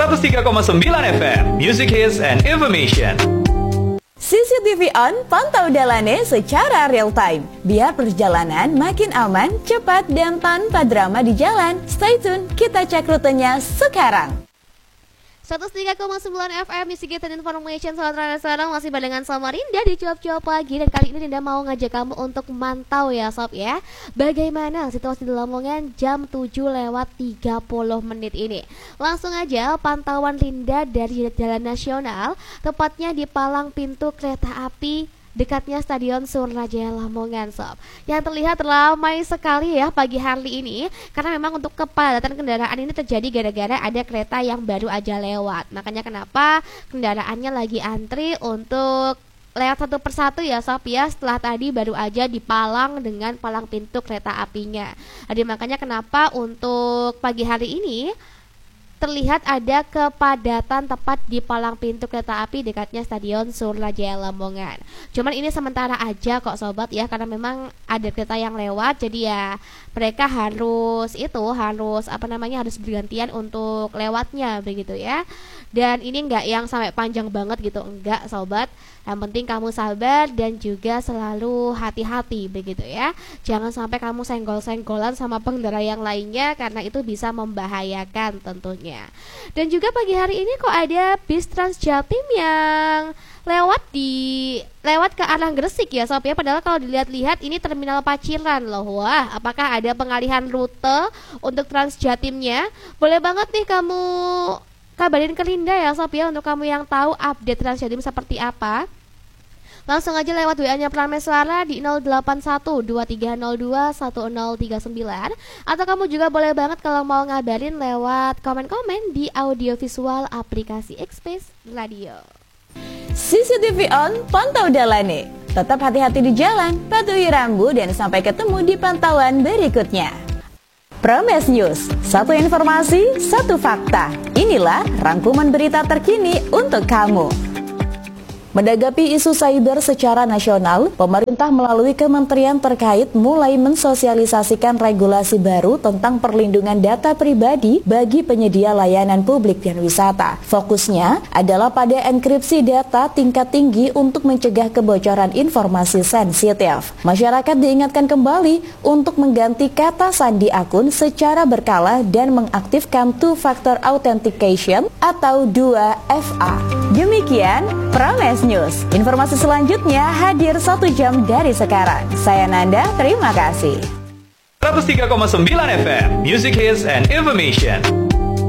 103,9 FM, Music Hits and Information. CCTV On, pantau Dalane secara real time. Biar perjalanan makin aman, cepat, dan tanpa drama di jalan. Stay tune, kita cek rutenya sekarang. 103,9 FM Music Hits and Information. Selamat sekarang masih barengan sama Rinda di Cuap-Cuap Pagi. Dan kali ini Rinda mau ngajak kamu untuk mantau ya sob ya, bagaimana situasi di Lamongan jam 7:30 menit ini. Langsung aja pantauan Rinda dari Jalan Nasional, tepatnya di palang pintu kereta api dekatnya Stadion Suranajaya Lamongan sob. Yang terlihat ramai sekali ya pagi hari ini, karena memang untuk kepadatan kendaraan ini terjadi gara-gara ada kereta yang baru aja lewat. Makanya kenapa kendaraannya lagi antri untuk lewat satu persatu ya sob ya, setelah tadi baru aja dipalang dengan palang pintu kereta apinya. Jadi makanya kenapa untuk pagi hari ini terlihat ada kepadatan tepat di palang pintu kereta api dekatnya Stadion Suranajaya Lamongan. Cuman ini sementara aja kok sobat ya, karena memang ada kereta yang lewat, jadi ya mereka harus harus bergantian untuk lewatnya begitu ya. Dan ini enggak yang sampai panjang banget gitu, enggak sobat. Yang penting kamu sabar dan juga selalu hati-hati begitu ya. Jangan sampai kamu senggol-senggolan sama pengendara yang lainnya, karena itu bisa membahayakan tentunya. Dan juga pagi hari ini kok ada bis Trans Jatim yang lewat ke arah Gresik ya sob ya. Padahal kalau dilihat-lihat ini terminal Paciran loh. Wah, apakah ada pengalihan rute untuk Trans Jatimnya? Boleh banget nih kamu kabarin ke Linda ya sob ya, untuk kamu yang tahu update Trans Jatim seperti apa. Langsung aja lewat WA-nya Prameswara di 081230210039. Atau kamu juga boleh banget kalau mau ngabarin lewat komen-komen di audiovisual aplikasi X-Space Radio. CCTV On, pantau Dalane. Tetap hati-hati di jalan, patuhi rambu, dan sampai ketemu di pantauan berikutnya. Promes News, satu informasi, satu fakta. Inilah rangkuman berita terkini untuk kamu. Menanggapi isu cyber secara nasional, pemerintah melalui kementerian terkait mulai mensosialisasikan regulasi baru tentang perlindungan data pribadi bagi penyedia layanan publik dan wisata. Fokusnya adalah pada enkripsi data tingkat tinggi untuk mencegah kebocoran informasi sensitif. Masyarakat diingatkan kembali untuk mengganti kata sandi akun secara berkala dan mengaktifkan two-factor authentication atau 2FA. Demikian Promes News. Informasi selanjutnya hadir 1 jam dari sekarang. Saya Nanda, terima kasih. 103,9 FM, Music Hits and Information.